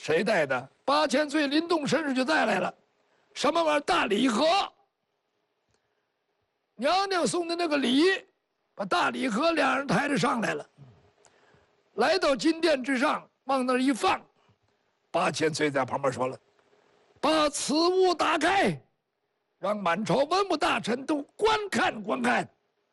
谁带的？8000岁临动身世就带来了，什么玩意儿？大礼盒。娘娘送的那个礼，把大礼盒两人抬着上来了，来到金殿之上，往那儿一放。8000岁在旁边说了：“把此物打开，让满朝文武大臣都观看观看。”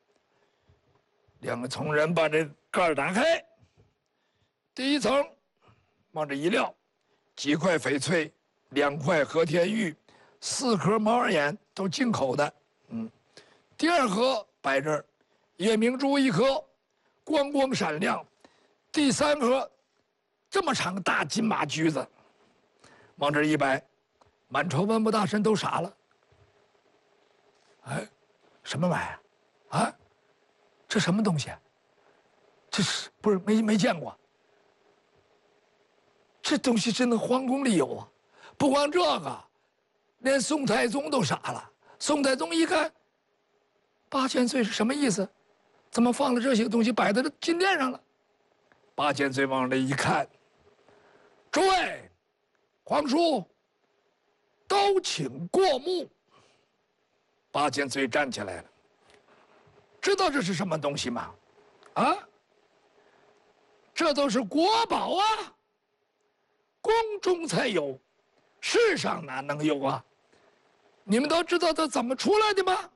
两个从人把这盖儿打开，第一层往这一撂，几块翡翠，2块和田玉，4颗毛耳眼，都进口的。第二盒摆这儿，夜明珠1颗，光光闪亮。第3盒，这么长大金马驹子，往这儿一摆，满朝文武大臣都傻了。哎，什么玩意儿？啊，这什么东西？这是不是没见过？这东西真的皇宫里有啊！不光这个，连宋太宗都傻了。宋太宗一看，8000岁是什么意思？怎么放了这些东西摆在这金殿上了？8000岁往这一看，诸位皇叔，都请过目。8000岁站起来了，知道这是什么东西吗？啊，这都是国宝啊，宫中才有，世上哪能有啊？你们都知道它怎么出来的吗？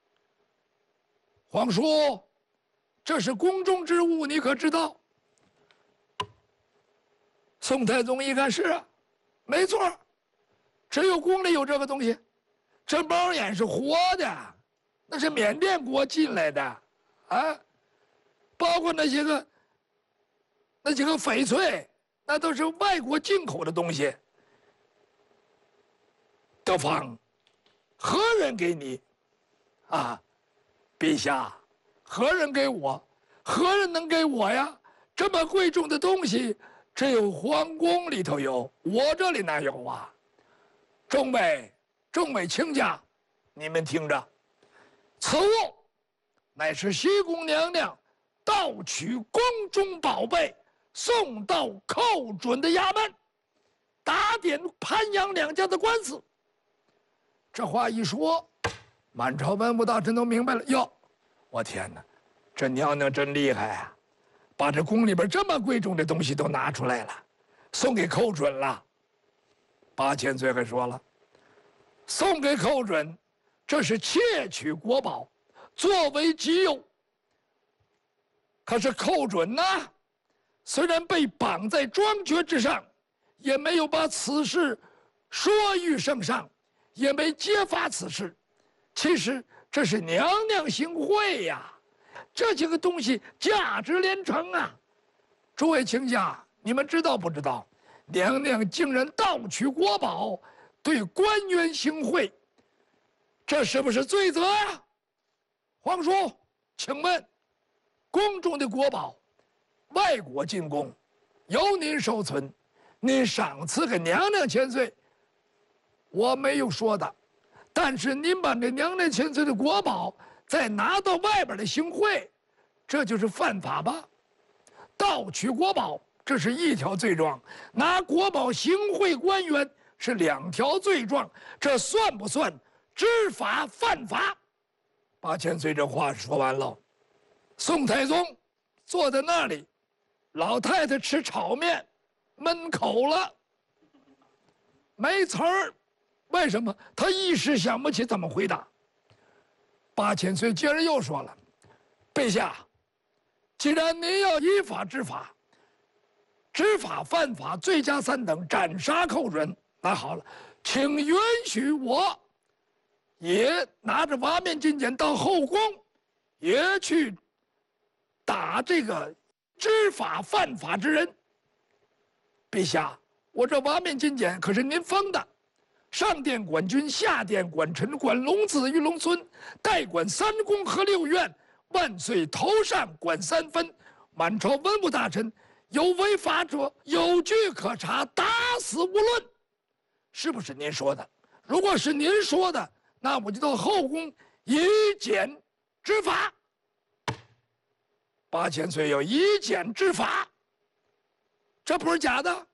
皇叔，这是宫中之物，你可知道？宋太宗一看，是啊，没错，只有宫里有这个东西。这猫眼是活的，那是缅甸国进来的，啊，包括那些个翡翠，那都是外国进口的东西。德芳，何人给你？啊，陛下，何人给我？何人能给我呀？这么贵重的东西，只有皇宫里头有，我这里哪有啊？众位卿家，你们听着，此物乃是西宫娘娘盗取宫中宝贝，送到寇准的衙门，打点潘阳两家的官司。这话一说，满朝文武大臣都明白了。哟，我天哪，这娘娘真厉害啊！把这宫里边这么贵重的东西都拿出来了，送给寇准了。8000岁还说了，送给寇准，这是窃取国宝，作为己有。可是寇准呢，虽然被绑在庄爵之上，也没有把此事说于圣上，也没揭发此事。其实这是娘娘行贿呀，这些个东西价值连城啊！诸位卿家，你们知道不知道？娘娘竟然盗取国宝，对官员行贿，这是不是罪责啊？皇叔，请问，宫中的国宝，外国进贡，由您收存，您赏赐给娘娘千岁，我没有说的。但是您把这娘娘千岁的国宝再拿到外边来行贿，这就是犯法吧？盗取国宝，这是1条罪状，拿国宝行贿官员是2条罪状，这算不算知法犯法？8000岁这话说完了，宋太宗坐在那里，老太太吃炒面，闷口了，没词儿。为什么？他一时想不起怎么回答。8000岁接着又说了：“陛下，既然您要依法执法，知法犯法，罪加3等，斩杀寇准，那好了，请允许我也拿着瓦面金锏到后宫，也去打这个知法犯法之人。陛下，我这瓦面金锏可是您封的。”上殿管军，下殿管臣，管龙子与龙孙，代管3宫和6院，万岁头上管3分。满朝文武大臣有违法者，有据可查，打死无论。是不是您说的？如果是您说的，那我就到后宫以检执法。8000岁有以检执法，这不是假的。